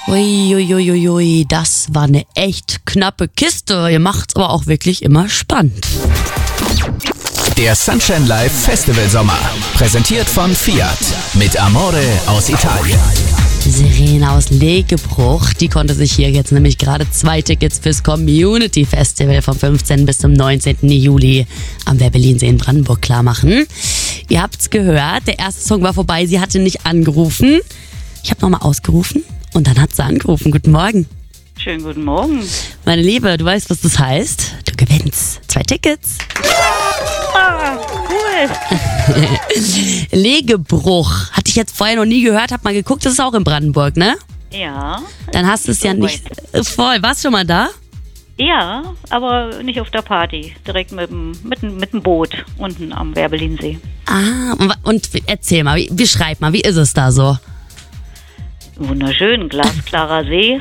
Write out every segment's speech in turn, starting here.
Uiuiuiui, das war eine echt knappe Kiste. Ihr macht's aber auch wirklich immer spannend. Der Sunshine Live Festival Sommer. Präsentiert von Fiat. Mit Amore aus Italien. Serena aus Legebruch, die konnte sich hier jetzt nämlich gerade 2 Tickets fürs Community Festival vom 15. bis zum 19. Juli am Werbelinsee in Brandenburg klar machen. Ihr habt's gehört, der erste Song war vorbei, sie hatte nicht angerufen. Ich habe nochmal ausgerufen und dann hat sie angerufen. Guten Morgen. Schönen guten Morgen. Meine Liebe, du weißt, was das heißt? Du gewinnst 2 Tickets. Ah, cool. Legebruch. Hatte ich jetzt vorher noch nie gehört, hab mal geguckt, das ist auch in Brandenburg, ne? Ja. Dann hast du es ja nicht voll. Warst du schon mal da? Ja, aber nicht auf der Party. Direkt mit dem Boot unten am Werbelinsee. Ah, und erzähl mal, beschreib mal, wie ist es da so? Wunderschön, glasklarer See.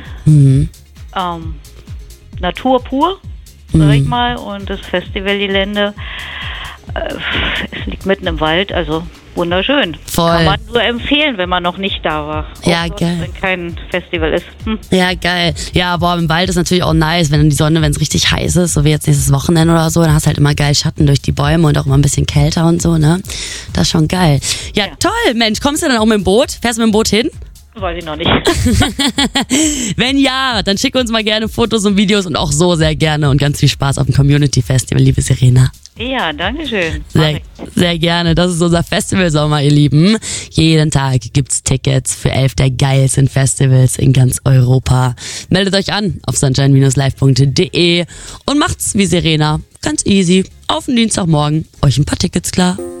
Natur pur, sag ich mal. Und das Festivalgelände, es liegt mitten im Wald, also wunderschön. Voll. Kann man nur empfehlen, wenn man noch nicht da war. Ja, auch geil. wenn kein Festival ist. Ja, geil. Ja, boah, im Wald ist natürlich auch nice, wenn dann die Sonne, wenn es richtig heiß ist, so wie jetzt nächstes Wochenende oder so, dann hast du halt immer geil Schatten durch die Bäume und auch immer ein bisschen kälter und so, ne? Das ist schon geil. Ja, toll, Mensch, kommst du dann auch mit dem Boot? Fährst du mit dem Boot hin? Weiß ich noch nicht. Wenn ja, dann schick uns mal gerne Fotos und Videos und auch so sehr gerne und ganz viel Spaß auf dem Community Festival, liebe Serena. Ja, danke schön. Sehr gerne. Das ist unser Festivalsommer, ihr Lieben. Jeden Tag gibt's Tickets für 11 der geilsten Festivals in ganz Europa. Meldet euch an auf sunshine-live.de und macht's wie Serena. Ganz easy. Auf den Dienstagmorgen euch ein paar Tickets klar.